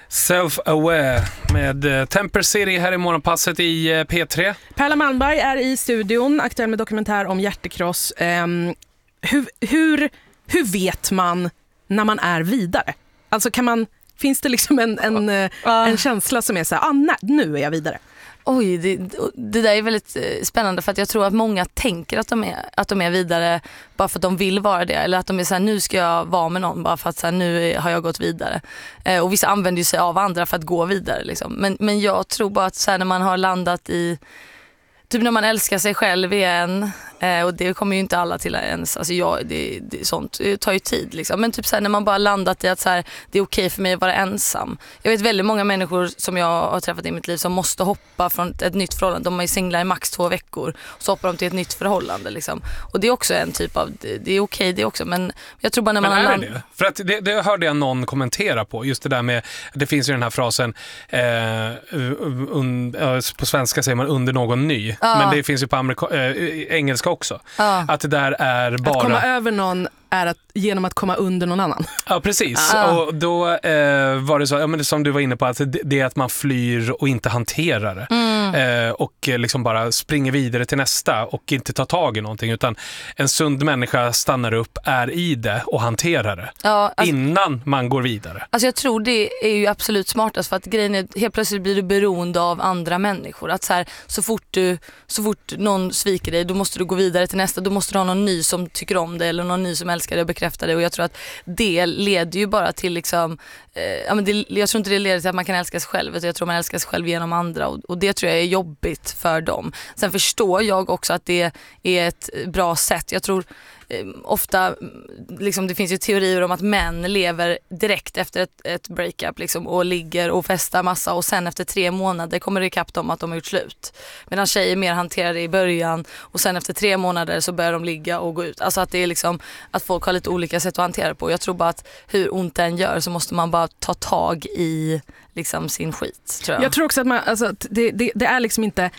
Self-Aware med Temper City här i morgonpasset i P3. Perla Malmberg är i studion, aktuell med dokumentär om hjärtekross. Hur vet man när man är vidare? Alltså finns det liksom en känsla som är så här, nej, nu är jag vidare? Oj, det där är väldigt spännande, för att jag tror att många tänker att de är vidare bara för att de vill vara det, eller att de är så här, nu ska jag vara med någon bara för att så här, nu har jag gått vidare. Och vissa använder ju sig av andra för att gå vidare liksom. Men jag tror bara att så här, när man har landat i typ när man älskar sig själv igen, och det kommer ju inte alla till ens, alltså det sånt det tar ju tid liksom. Men typ så här, när man bara landat i att så här, det är okej för mig att vara ensam. Jag vet väldigt många människor som jag har träffat i mitt liv som måste hoppa från ett nytt förhållande. De är singlar i max 2 veckor, så hoppar de till ett nytt förhållande liksom. Och det är också en typ av, det är okej det också, men jag tror bara när man har det? För att det hörde jag någon kommentera på, just det där med, det finns ju den här frasen på svenska säger man under någon ny, men det finns ju på engelska också. Att det där är bara... Att komma över någon är genom att komma under någon annan. Ja, precis. Och då var det så, ja, men som du var inne på, att det är att man flyr och inte hanterar det. Och liksom bara springer vidare till nästa och inte tar tag i någonting, utan en sund människa stannar upp, är i det och hanterar det innan man går vidare. Alltså jag tror det är ju absolut smartast, för att grejen är, helt plötsligt blir du beroende av andra människor. Att så här, så fort någon sviker dig, då måste du gå vidare till nästa, då måste du ha någon ny som tycker om dig eller någon ny som älskar dig och bekräftar det. Och jag tror att det leder ju bara till liksom, jag tror inte det leder till att man kan älska sig själv, utan jag tror man älskar sig själv genom andra, och det tror jag är jobbigt för dem. Sen förstår jag också att det är ett bra sätt. Jag tror ofta liksom, det finns ju teorier om att män lever direkt efter ett breakup liksom, och ligger och festar massa, och sen efter 3 månader kommer det ikapp dem att de har gjort slut. Medan tjejer mer hanterar det i början, och sen efter 3 månader så börjar de ligga och gå ut. Alltså att det är liksom att folk har lite olika sätt att hantera det på. Jag tror bara att hur ont den gör så måste man bara ta tag i liksom sin skit, tror jag. Jag tror också att man, alltså, det är liksom inte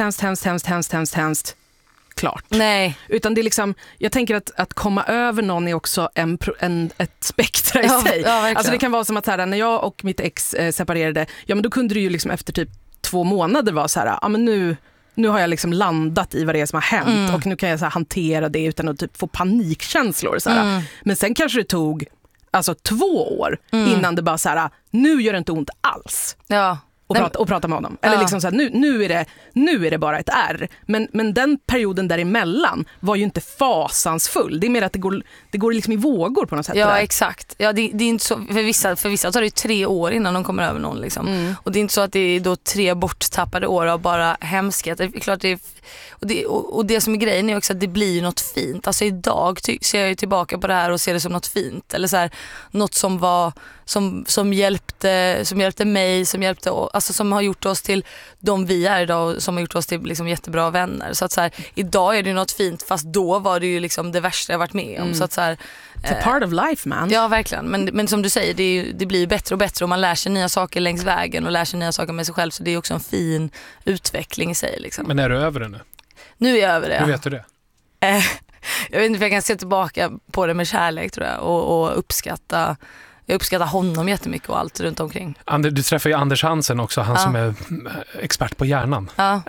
hemskt klart. Nej. Utan det är liksom, jag tänker att komma över någon är också ett spektra i sig. Ja, alltså det kan vara som att så här, när jag och mitt ex separerade, ja men då kunde det ju liksom efter typ 2 månader vara så här, ja men nu har jag liksom landat i vad det är som har hänt, och nu kan jag så här hantera det utan att typ få panikkänslor så här. Men sen kanske det tog alltså 2 år innan det bara så här, nu gör det inte ont alls. Ja. Och prata med honom. Eller liksom så här, nu är det bara ett R. Men den perioden däremellan var ju inte fasansfull. Det är mer att det går liksom i vågor på något sätt. Ja, exakt. Ja, det är inte så, för vissa tar det 3 år innan de kommer över någon liksom. Och det är inte så att det är då 3 borttappade år av bara hemskhet. Det är klart det är, och det som är grejen är också att det blir något fint. Alltså idag ser jag ju tillbaka på det här och ser det som något fint, eller så här, något som var som hjälpte mig, alltså som har gjort oss till de vi är idag, och som har gjort oss till liksom jättebra vänner. Så att så här, idag är det något fint, fast då var det ju liksom det värsta jag varit med om. Så att så här, it's a part of life, man. Ja, verkligen. Men som du säger, det blir ju bättre och bättre, och man lär sig nya saker längs vägen och lär sig nya saker med sig själv, så det är också en fin utveckling i sig liksom. Men är du över det nu? Nu är jag över det. Hur vet du det? Jag vet inte, för jag kan se tillbaka på det med kärlek, tror jag, och uppskatta. Jag uppskattar honom jättemycket och allt runt omkring. Du träffar ju Anders Hansen också, han som är expert på hjärnan. Ja.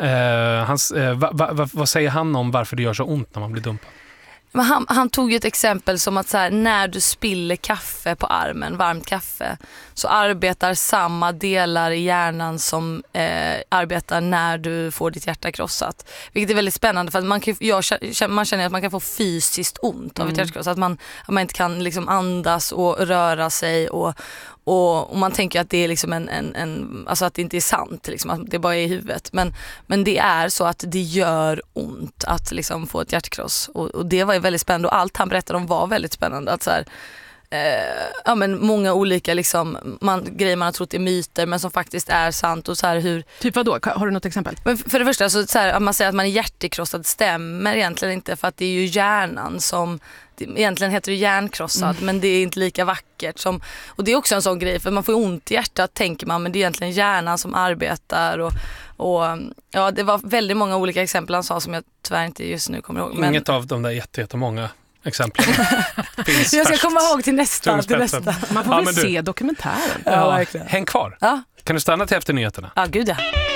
Vad säger han om varför det gör så ont när man blir dumpad? Men han tog ju ett exempel som att så här, när du spiller kaffe på armen, varmt kaffe, så arbetar samma delar i hjärnan som arbetar när du får ditt hjärta krossat. Vilket är väldigt spännande, för att man känner att man kan få fysiskt ont av ett hjärta krossat. Att man inte kan liksom andas och röra sig, och man tänker att det är liksom alltså att det inte är sant liksom, att det bara är i huvudet, men det är så att det gör ont att liksom få ett hjärtkross, och det var ju väldigt spännande, och allt han berättade om var väldigt spännande, att så här, ja, men många olika liksom, grejer man har trott är myter men som faktiskt är sant, och så här hur... Typ vad då? Har du något exempel? Men för det första så här, att man säger att man är hjärtekrossad stämmer egentligen inte, för att det är ju hjärnan som... Egentligen heter det hjärnkrossad, men det är inte lika vackert som, och det är också en sån grej, för man får ont i hjärtat tänker man, men det är egentligen hjärnan som arbetar, och ja, det var väldigt många olika exempel han sa som jag tyvärr inte just nu kommer ihåg. Inget av de där jättemånga exemplen. Finns Jag ska färskt. komma ihåg till nästa. Tungspetsen. Man får Ja, väl men du- se dokumentären. Ja, verkligen. Häng kvar. Ja. Kan du stanna till efter nyheterna? Ja, gud ja.